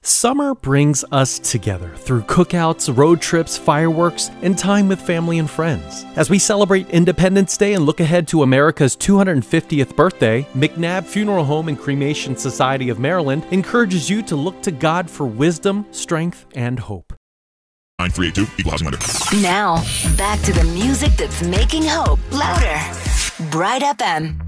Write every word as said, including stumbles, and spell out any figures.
Summer brings us together through cookouts, road trips, fireworks, and time with family and friends. As we celebrate Independence Day and look ahead to America's two hundred fiftieth birthday, McNabb Funeral Home and Cremation Society of Maryland encourages you to look to God for wisdom, strength, and hope. nine three eight two, Equal Housing Lender. Now, back to the music that's making hope louder. Bright F M.